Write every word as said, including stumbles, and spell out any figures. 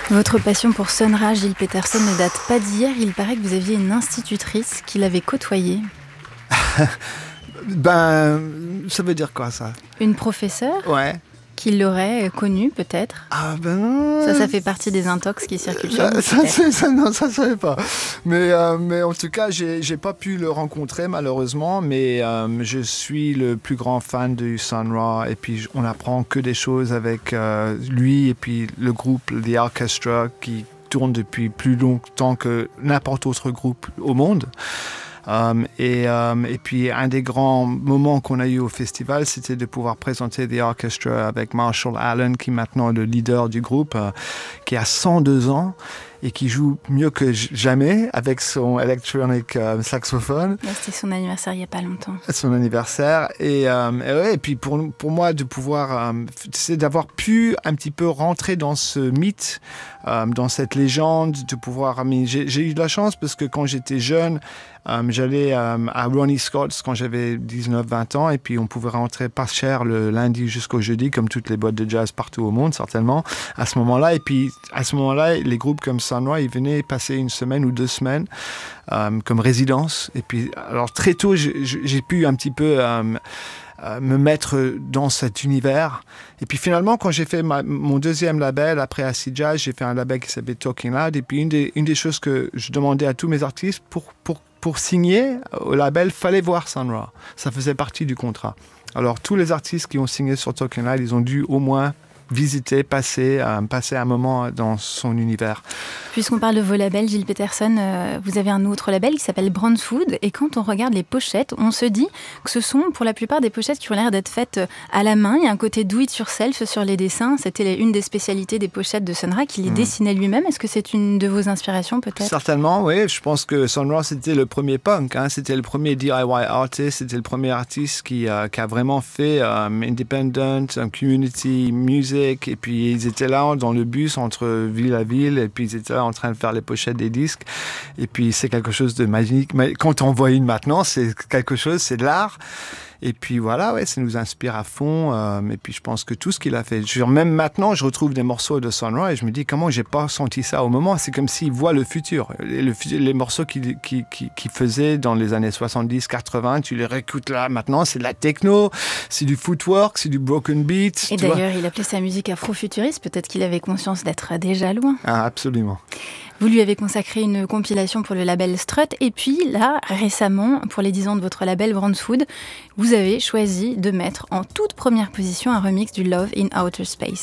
Votre passion pour Sun Ra, Gilles Peterson, ne date pas d'hier. Il paraît que vous aviez une institutrice qui l'avait côtoyée. Ben, ça veut dire quoi, ça? Une professeure? Ouais. Qui l'aurait connue, peut-être? Ah ben non. Ça, ça fait partie des intox qui circulent sur vous, ça, ça, ça, non, ça, je savais pas. Mais, euh, mais en tout cas, j'ai, j'ai pas pu le rencontrer, malheureusement. Mais euh, je suis le plus grand fan du Sun Ra. Et puis, on apprend que des choses avec euh, lui et puis le groupe, The Orchestra, qui tourne depuis plus longtemps que n'importe autre groupe au monde. Um, et, um, et puis un des grands moments qu'on a eu au festival, c'était de pouvoir présenter The Orchestra avec Marshall Allen, qui est maintenant le leader du groupe, euh, qui a cent deux ans et qui joue mieux que jamais avec son electronic euh, saxophone. Là, c'était son anniversaire il n'y a pas longtemps. Son anniversaire. Et, euh, et, ouais, et puis pour, pour moi, de pouvoir, euh, c'est d'avoir pu un petit peu rentrer dans ce mythe, euh, dans cette légende, de pouvoir... Mais j'ai, j'ai eu de la chance parce que quand j'étais jeune, euh, j'allais euh, à Ronnie Scott's quand j'avais dix-neuf vingt ans, et puis on pouvait rentrer pas cher le lundi jusqu'au jeudi, comme toutes les boîtes de jazz partout au monde, certainement, à ce moment-là. Et puis à ce moment-là, les groupes comme Sun Ra, ils venaient passer une semaine ou deux semaines euh, comme résidence. Et puis, alors très tôt, j'ai, j'ai pu un petit peu euh, euh, me mettre dans cet univers. Et puis finalement, quand j'ai fait ma, mon deuxième label, après Acid Jazz, j'ai fait un label qui s'appelait Talking Loud. Et puis une des, une des choses que je demandais à tous mes artistes, pour, pour, pour signer au label, fallait voir Sun Ra. Ça faisait partie du contrat. Alors tous les artistes qui ont signé sur Talking Loud, ils ont dû au moins visiter, passer, euh, passer un moment dans son univers. Puisqu'on parle de vos labels, Gilles Peterson, euh, vous avez un autre label qui s'appelle Brandfood, et quand on regarde les pochettes, on se dit que ce sont pour la plupart des pochettes qui ont l'air d'être faites à la main. Il y a un côté do it yourself sur les dessins. C'était une des spécialités des pochettes de Sun Ra, qui les mmh. dessinait lui-même. Est-ce que c'est une de vos inspirations, peut-être? Certainement, oui. Je pense que Sun Ra, c'était le premier punk, hein. C'était le premier D I Y artist, c'était le premier artiste qui, euh, qui a vraiment fait um, independent, um, community music. Et puis ils étaient là dans le bus entre ville à ville, et puis ils étaient là en train de faire les pochettes des disques. Et puis c'est quelque chose de magique. Quand on voit une maintenant, c'est quelque chose, c'est de l'art. Et puis voilà, ouais, ça nous inspire à fond. Euh, et puis je pense que tout ce qu'il a fait, je, même maintenant, je retrouve des morceaux de Sun Ra et je me dis comment j'ai pas senti ça au moment. C'est comme s'il voit le futur. Les, le, les morceaux qu'il qui, qui, qui faisait dans les années soixante-dix quatre-vingts, tu les réécoutes là maintenant, c'est de la techno, c'est du footwork, c'est du broken beat. Et d'ailleurs, vois. Il appelait sa musique afro-futuriste. Peut-être qu'il avait conscience d'être déjà loin. Ah, absolument. Vous lui avez consacré une compilation pour le label Strut. Et puis là, récemment, pour les dix ans de votre label Brandfood, vous avez choisi de mettre en toute première position un remix du Love in Outer Space.